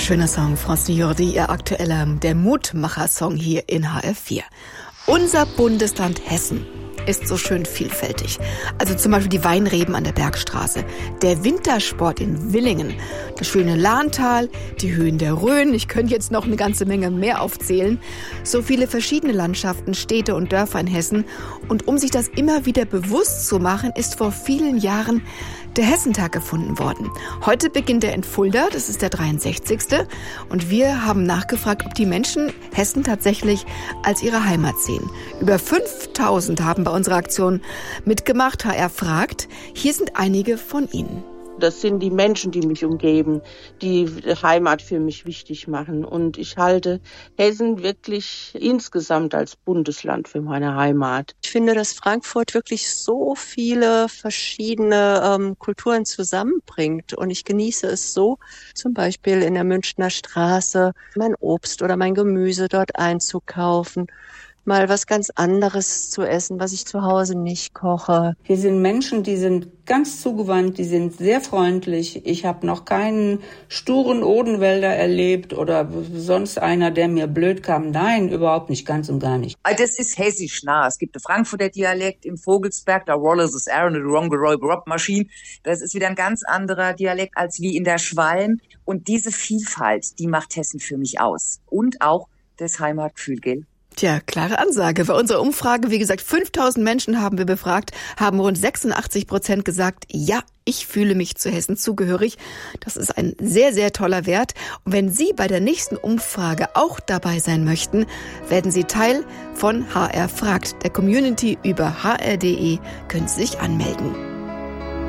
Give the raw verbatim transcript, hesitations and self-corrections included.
schöner Song, Francine Jordi, ihr aktueller, der Mutmacher-Song hier in H R vier. Unser Bundesland Hessen ist so schön vielfältig. Also zum Beispiel die Weinreben an der Bergstraße, der Wintersport in Willingen, das schöne Lahntal, die Höhen der Rhön. Ich könnte jetzt noch eine ganze Menge mehr aufzählen. So viele verschiedene Landschaften, Städte und Dörfer in Hessen. Und um sich das immer wieder bewusst zu machen, ist vor vielen Jahren der Hessentag gefunden worden. Heute beginnt er in Fulda, das ist der dreiundsechzigste. Und wir haben nachgefragt, ob die Menschen Hessen tatsächlich als ihre Heimat sehen. Über fünftausend haben bei unserer Aktion mitgemacht. H R fragt. Hier sind einige von ihnen. Das sind die Menschen, die mich umgeben, die Heimat für mich wichtig machen. Und ich halte Hessen wirklich insgesamt als Bundesland für meine Heimat. Ich finde, dass Frankfurt wirklich so viele verschiedene ähm, Kulturen zusammenbringt. Und ich genieße es so, zum Beispiel in der Münchner Straße mein Obst oder mein Gemüse dort einzukaufen. Mal was ganz anderes zu essen, was ich zu Hause nicht koche. Hier sind Menschen, die sind ganz zugewandt, die sind sehr freundlich. Ich habe noch keinen sturen Odenwälder erlebt oder sonst einer, der mir blöd kam. Nein, überhaupt nicht, ganz und gar nicht. Das ist hessisch nah. Es gibt einen Frankfurter Dialekt im Vogelsberg, da Wallace is Aaron, the Rongeroy Rob Machine. Das ist wieder ein ganz anderer Dialekt als wie in der Schwalm. Und diese Vielfalt, die macht Hessen für mich aus. Und auch das Heimatgefühl, gell? Tja, klare Ansage. Bei unserer Umfrage, wie gesagt, fünftausend Menschen haben wir befragt, haben rund sechsundachtzig Prozent gesagt, ja, ich fühle mich zu Hessen zugehörig. Das ist ein sehr, sehr toller Wert. Und wenn Sie bei der nächsten Umfrage auch dabei sein möchten, werden Sie Teil von H R fragt, der Community über h r punkt d e, können Sie sich anmelden.